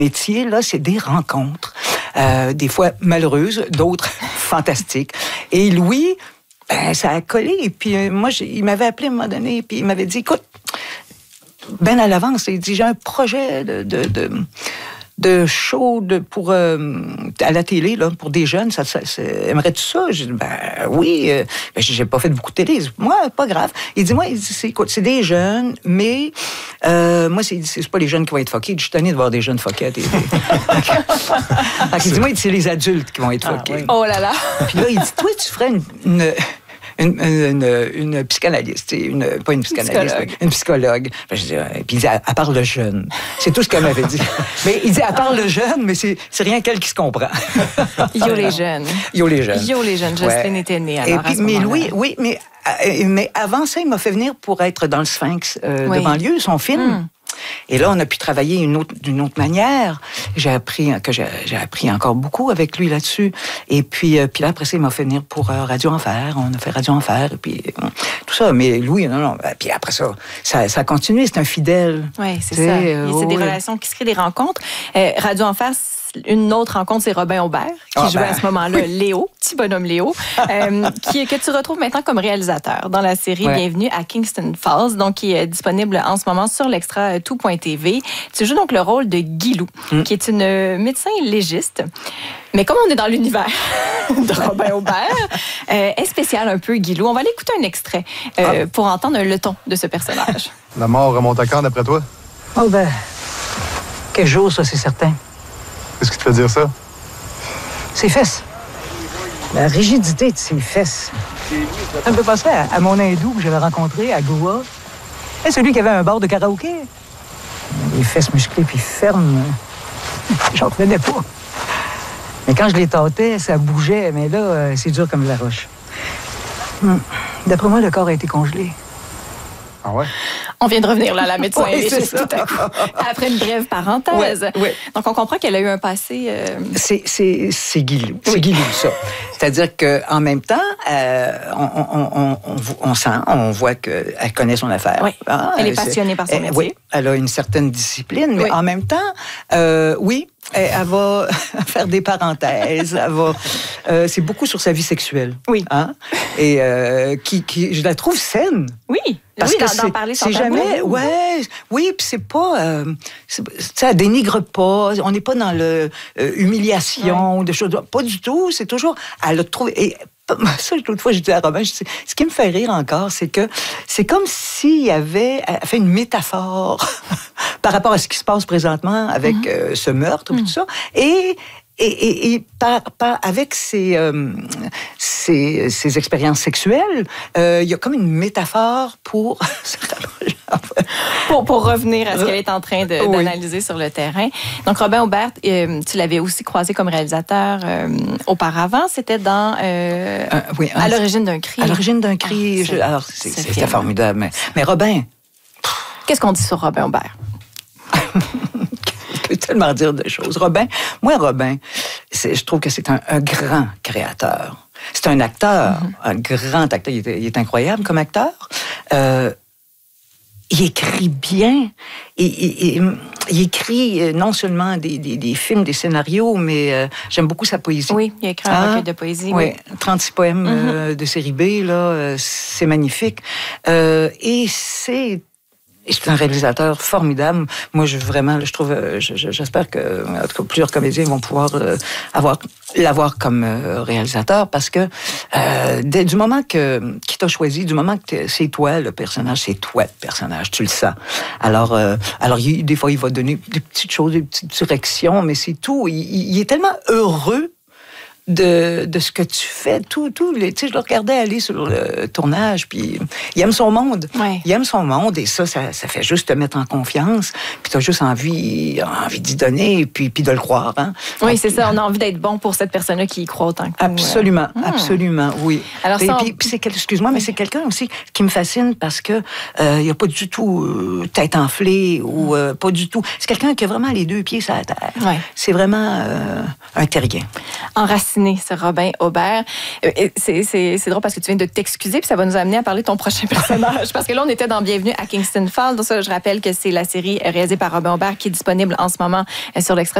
métier, là, c'est des rencontres. Des fois malheureuses, d'autres fantastiques. Et Louis, ça a collé. Et puis moi, il m'avait appelé à un moment donné, puis il m'avait dit, écoute, ben à l'avance, il dit, j'ai un projet de show pour à la télé là pour des jeunes, aimerais-tu ça? J'ai dit, oui, j'ai pas fait beaucoup de télé. Moi, pas grave. Il dit, c'est des jeunes, mais moi, c'est pas les jeunes qui vont être fuckés. Je suis tanné de voir des jeunes fuckés à la télé. Il dit, moi, c'est les adultes qui vont être fuckés. Oui. Oh là là! Puis là, il dit, toi, tu ferais une psychanalyste, pas une psychanalyste, une psychologue. Je dis, puis il dit, elle parle le jeune. C'est tout ce qu'elle m'avait dit. Mais il dit, elle parle le jeune, mais c'est rien qu'elle qui se comprend. Yo les jeunes. Yo les jeunes. Yo les jeunes. Jocelyne était née alors. Et puis, mais Louis, oui, mais avant ça, il m'a fait venir pour être dans le Sphinx de banlieue, son film. Et là, on a pu travailler d'une autre manière. J'ai appris encore beaucoup avec lui là-dessus. Et puis là, après ça, il m'a fait venir pour Radio Enfer. On a fait Radio Enfer, et puis tout ça. Mais Louis, non. Puis après ça a continué. C'est un fidèle. Oui, c'est ça. C'est des relations qui se créent, des rencontres. Radio Enfer, une autre rencontre, c'est Robin Aubert, qui jouait à ce moment-là Léo, petit bonhomme Léo, que tu retrouves maintenant comme réalisateur dans la série Bienvenue à Kingston Falls, donc qui est disponible en ce moment sur l'extra tout.tv. Tu joues donc le rôle de Guilou, qui est une médecin légiste. Mais comme on est dans l'univers de Robin Aubert, est spécial un peu Guilou. On va aller écouter un extrait pour entendre le ton de ce personnage. La mort remonte à quand, d'après toi? Oh quel jour, ça, c'est certain. Qu'est-ce qui te fait dire ça? Ses fesses. La rigidité de ses fesses. Ça me fait penser à mon hindou que j'avais rencontré à Goa. C'est celui qui avait un bar de karaoké. Les fesses musclées puis fermes. J'en revenais pas. Mais quand je les tâtais, ça bougeait. Mais là, c'est dur comme de la roche. D'après moi, le corps a été congelé. Ah ouais? On vient de revenir là, la médecin légiste tout à coup. Après une brève parenthèse. Ouais. Donc, on comprend qu'elle a eu un passé... C'est Guilou. C'est Guilou, ça. C'est-à-dire qu'en même temps, on voit qu'elle connaît son affaire. Oui. Elle est passionnée par son métier. Oui, elle a une certaine discipline, mais en même temps, elle va faire des parenthèses. C'est beaucoup sur sa vie sexuelle. Oui. Hein? Et qui, je la trouve saine. Oui. Parce que d'en parler sans c'est jamais, puis c'est pas, ça dénigre pas. On n'est pas dans l'humiliation, des choses, pas du tout. C'est toujours, elle a trouvé. Et ça, l'autre fois, j'ai dit à Robin, ce qui me fait rire encore, c'est que c'est comme s'il y avait fait une métaphore par rapport à ce qui se passe présentement avec ce meurtre, tout ça, et avec ses expériences sexuelles, il y a comme une métaphore pour revenir à ce qu'elle est en train d'analyser sur le terrain. Donc, Robin Aubert, tu l'avais aussi croisé comme réalisateur auparavant. C'était dans À l'origine d'un cri. À l'origine d'un cri. Alors, c'était formidable. Mais Robin... Qu'est-ce qu'on dit sur Robin Aubert? Je peux tellement dire de choses. Robin, je trouve que c'est un grand créateur. C'est un acteur, un grand acteur. Il est incroyable comme acteur. Il écrit bien. Il écrit non seulement des films, des scénarios, mais j'aime beaucoup sa poésie. Oui, il a écrit un recueil de poésie. Oui, 36 poèmes de série B, là, c'est magnifique. Et c'est un réalisateur formidable. Moi, j'espère que en tout cas, plusieurs comédiens vont pouvoir l'avoir comme réalisateur parce que du moment qu'il t'a choisi, du moment que c'est toi le personnage, tu le sens. Alors des fois, il va donner des petites choses, des petites directions, mais c'est tout. Il est tellement heureux de ce que tu fais, je le regardais aller sur le tournage, puis il aime son monde. Ouais. Il aime son monde, et ça fait juste te mettre en confiance, puis tu as juste envie d'y donner, puis de le croire. Hein? Oui, c'est ça, on a envie d'être bon pour cette personne-là qui y croit autant que nous. Absolument, oui. Alors, excuse-moi, mais c'est quelqu'un aussi qui me fascine parce que il a pas du tout tête enflée, ou pas du tout. C'est quelqu'un qui a vraiment les deux pieds sur la terre. Ouais. C'est vraiment un terrien. Enraciné, ce Robin Aubert. C'est drôle parce que tu viens de t'excuser, puis ça va nous amener à parler de ton prochain personnage. Parce que là, on était dans Bienvenue à Kingston Falls. Donc ça, je rappelle que c'est la série réalisée par Robin Aubert qui est disponible en ce moment sur l'Extra